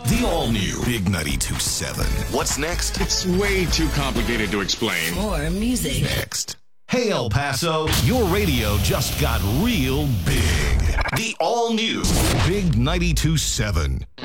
The all-new Big 92.7. What's next? It's way too complicated to explain. More music. Next. Hey, El Paso, your radio just got real big. The all-new Big 92.7.